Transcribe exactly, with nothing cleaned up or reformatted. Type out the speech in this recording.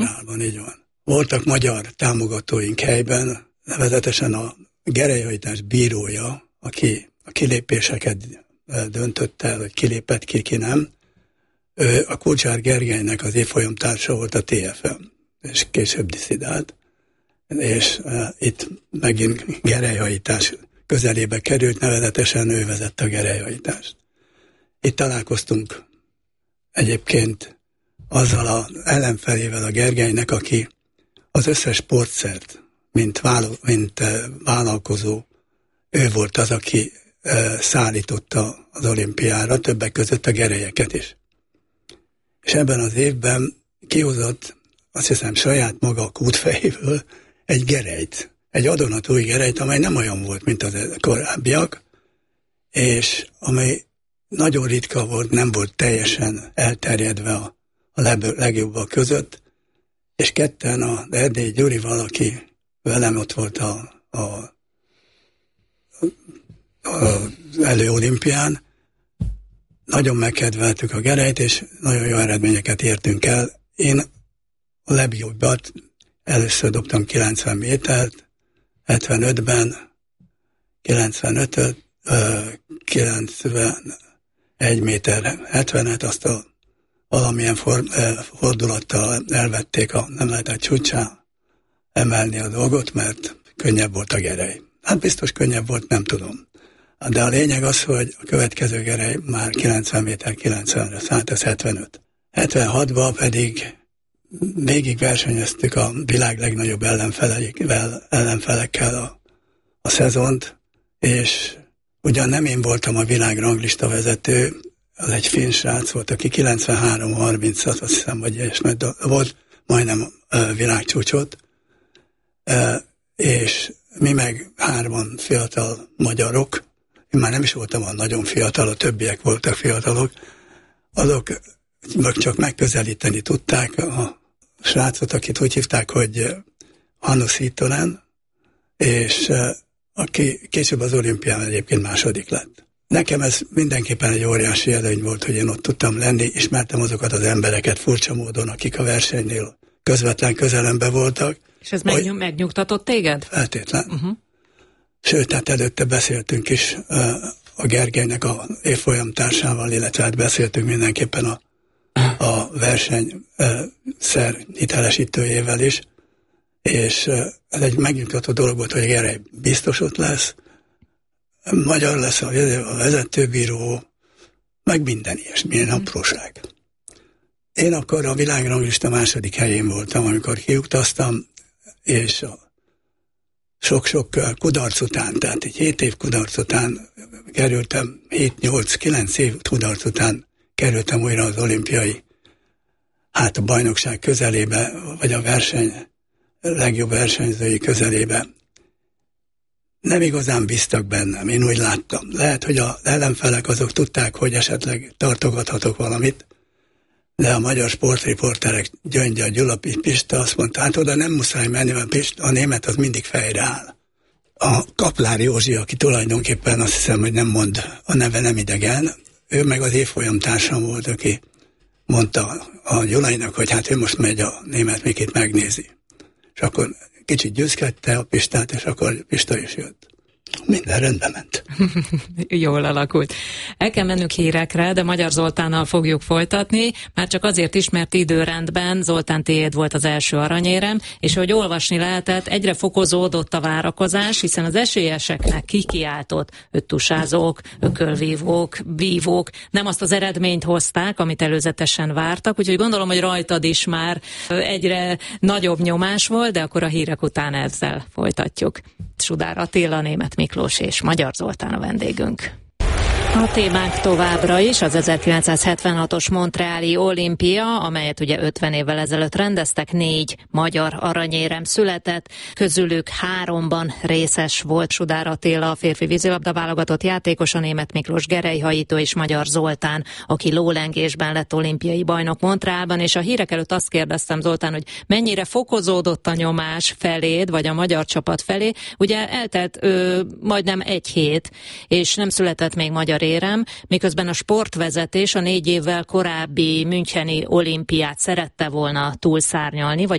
Uh-huh. Így van. Voltak magyar támogatóink helyben, nevezetesen a gerelyhajtás bírója, aki a kilépéseket döntött el, hogy kilépett ki, ki nem. Ő a Kulcsár Gergelynek az évfolyam társa volt a té ef em, és később disszidált. És uh, itt megint gerelyhajtás közelébe került, nevezetesen ő vezette a gerelyhajtást. Itt találkoztunk egyébként azzal az ellenfelével a Gergelynek, aki az összes sportszert, mint, vállal, mint uh, vállalkozó, ő volt az, aki uh, szállította az olimpiára, többek között a gerelyeket is. És ebben az évben kihozott, azt hiszem, saját maga a kútfejéből egy gerelyt, egy adónatói gerelyt, amely nem olyan volt, mint az korábbiak, és amely nagyon ritka volt, nem volt teljesen elterjedve a, a legjobbak között, és ketten a Erdélyi Gyurival, aki velem ott volt a, a, a, az előolimpián, nagyon megkedveltük a gerelyt, és nagyon jó eredményeket értünk el. Én a legjobbat először dobtam kilencven métert, hetvenötben, kilencvenötöt, kilencvenegy méter hetvenet, azt a valamilyen for, fordulattal elvették, a, nem lehetett csúcsá emelni a dolgot, mert könnyebb volt a gerej. Hát biztos könnyebb volt, nem tudom. De a lényeg az, hogy a következő gerej már kilencven méter kilencvenre szállt, ez hetvenöt. hetvenhatban pedig végig versenyeztük a világ legnagyobb ellenfelekkel, ellenfelekkel a, a szezont, és ugyan nem én voltam a világ ranglista vezető, az egy finn srác volt, aki kilencvenhárom harminc, azt hiszem, hogy és volt, majdnem uh, világcsúcsot, uh, és mi meg hárman fiatal magyarok, én már nem is voltam olyan nagyon fiatal, a többiek voltak fiatalok, azok csak megközelíteni tudták a srácot, akit úgy hívták, hogy Hannes Hittonen, és aki később az olimpián egyébként második lett. Nekem ez mindenképpen egy óriási előny volt, hogy én ott tudtam lenni, ismertem azokat az embereket furcsa módon, akik a versenynél közvetlen közelemben voltak. És ez megnyug, megnyugtatott téged? Feltétlen. Uh-huh. Sőt, tehát előtte beszéltünk is uh, a Gergelynek a évfolyam társával, illetve hát beszéltünk mindenképpen a, a versenyszer uh, hitelesítőjével is, és uh, ez egy megnyugtató dolog volt, hogy Gerely biztos ott lesz, magyar lesz a, a vezetőbíró, meg minden ilyesmilyen mm. apróság. Én akkor a világranglista második helyén voltam, amikor kiutaztam, és a sok-sok kudarc után, tehát egy hét év kudarc után kerültem, hét-nyolc-kilenc év kudarc után kerültem újra az olimpiai, hát a bajnokság közelébe, vagy a verseny, legjobb versenyzői közelébe. Nem igazán bíztak bennem, én úgy láttam. Lehet, hogy az ellenfelek azok tudták, hogy esetleg tartogathatok valamit, de a magyar sportriporterek, Gyöngya, Gyula, Pista azt mondta, hát oda nem muszáj menni, mert Pista, a német az mindig fejre áll. A Kaplár Józsi, aki tulajdonképpen azt hiszem, hogy nem mond, a neve nem idegen, ő meg az évfolyam társam volt, aki mondta a Gyulainak, hogy hát ő most megy a német Mikit megnézi. És akkor kicsit győzkedte a Pistát, és akkor Pista is jött. Minden rendben ment. Jól alakult. El kell mennünk hírekre, de Magyar Zoltánnal fogjuk folytatni, már csak azért is, mert időrendben Zoltán tiéd volt az első aranyérem, és hogy olvasni lehetett, egyre fokozódott a várakozás, hiszen az esélyeseknek kikiáltott öttusázók, ökölvívók, vívók nem azt az eredményt hozták, amit előzetesen vártak, úgyhogy gondolom, hogy rajtad is már egyre nagyobb nyomás volt, de akkor a hírek után ezzel folytatjuk. Sudár Attila, Németh Miklós és Magyar Zoltán a vendégünk. A témánk továbbra is az ezerkilencszázhetvenhatos Montreali olimpia, amelyet ugye ötven évvel ezelőtt rendeztek, négy magyar aranyérem született, közülük háromban részes volt Sudár Attila, a férfi vízilabda válogatott játékos, a Németh Miklós gerelyhajító és Magyar Zoltán, aki lólengésben lett olimpiai bajnok Montrealban, és a hírek előtt azt kérdeztem, Zoltán, hogy mennyire fokozódott a nyomás feléd, vagy a magyar csapat felé. Ugye eltelt ö, majdnem egy hét, és nem született még magyar magyar érem, miközben a sportvezetés a négy évvel korábbi müncheni olimpiát szerette volna túlszárnyalni, vagy